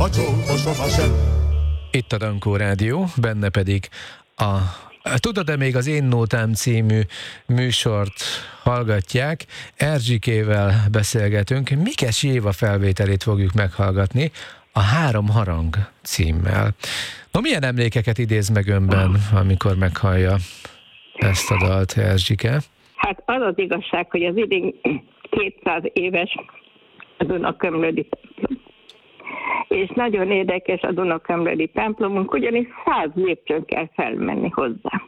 Itt a Dankó Rádió, benne pedig Tudod-e még az Én Nótám című műsort hallgatják. Erzsikével beszélgetünk. Mikes Éva felvételét fogjuk meghallgatni a Három harang címmel. No, milyen emlékeket idéz meg önben, amikor meghallja ezt a dalt, Erzsike? Hát az az igazság, hogy az idén 200 éves a Dunakömlödi templom. És nagyon érdekes a Dunakömlödi templomunk, ugyanis 100 lépcsőn kell felmenni hozzá.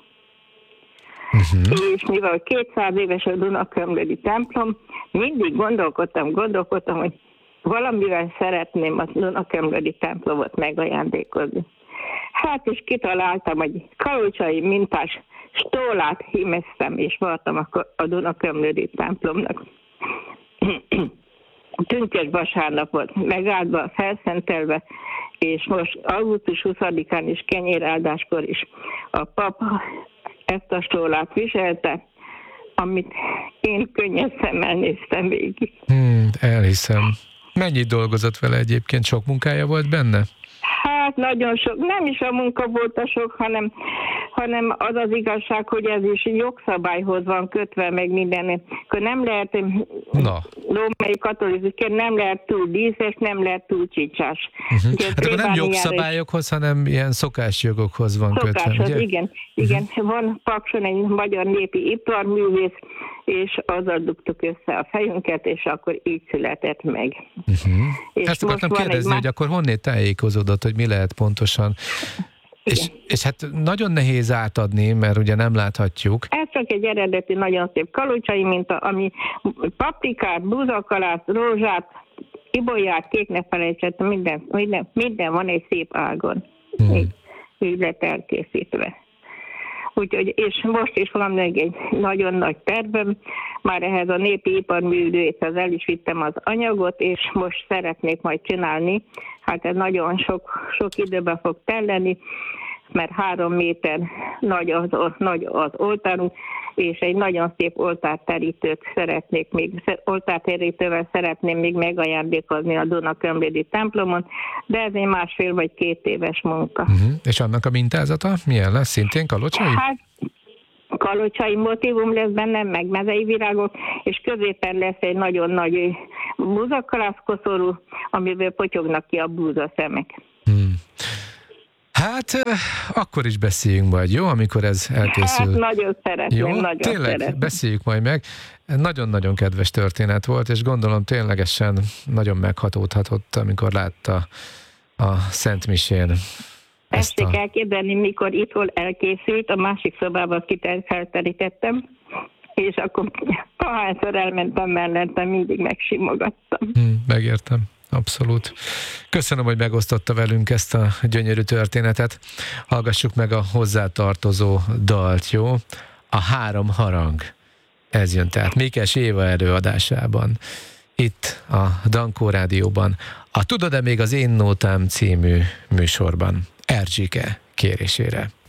És mivel 200 éves a Dunakömlödi templom, mindig gondolkodtam, hogy valamivel szeretném a Dunakömlödi templomot megajándékozni. Hát és kitaláltam, hogy kalocsai mintás stólát hímeztem, és voltam a Dunakömlödi templomnak. Tünkös vasárnap volt megáldva, felszentelve, és most augusztus 20-án is kenyéráldáskor is a pap ezt a stólát viselte, amit én könnyes szemmel néztem végig. Elhiszem. Mennyit dolgozott vele egyébként? Sok munkája volt benne? Hát nagyon sok. Nem is a munka volt a sok, hanem az az igazság, hogy ez is jogszabályhoz van kötve, meg minden. Akkor nem lehet, római katolikusként nem lehet túl díszes, nem lehet túl csicsás. Hát akkor nem jogszabályokhoz, hanem ilyen szokásjogokhoz van kötve, ugye? Igen. Van Pakson egy magyar népi iparművész, és azzal dugtuk össze a fejünket, és akkor így született meg. És ezt akartam kérdezni, hogy akkor honnét tájékozódott, hogy mi lehet pontosan. És hát nagyon nehéz átadni, mert ugye nem láthatjuk. Ez csak egy eredeti, nagyon szép kalocsai minta, ami paprikát, búzakalászt, rózsát, ibolyát, kéknek felejtsett, minden van egy szép ágon. Így lett elkészítve. Úgyhogy, és most is van még egy nagyon nagy tervem, már ehhez a népi iparművészhez el is vittem az anyagot, és most szeretnék majd csinálni. Hát ez nagyon sok időbe fog telleni, mert 3 méter nagy az oltárunk, és egy nagyon szép oltárterítővel szeretném még megajándékozni a Dunakömlödi templomon, de ez egy 1,5 vagy 2 éves munka. És annak a mintázata milyen lesz? Szintén kalocsai? Hát kalocsai motívum lesz benne, meg mezei virágok, és középen lesz egy nagyon nagy búzakalászkoszorú, amiből potyognak ki a búzaszemek. Hát, akkor is beszéljünk majd, jó? Amikor ez elkészül. Hát, nagyon szeretném, jó? Tényleg, beszéljük majd meg. Nagyon-nagyon kedves történet volt, és gondolom ténylegesen nagyon meghatódhatott, amikor látta a Szentmisén. Tessék elképzelni, mikor itthon elkészült, a másik szobában felterítettem, és akkor ahányszor elmentem mellettem, mindig megsimogattam. Megértem. Abszolút. Köszönöm, hogy megosztotta velünk ezt a gyönyörű történetet. Hallgassuk meg a hozzátartozó dalt, jó? A Három harang. Ez jön tehát Mikes Éva előadásában. Itt a Dankó Rádióban. A Tudod-e még az Én Nótám című műsorban. Erzsike kérésére.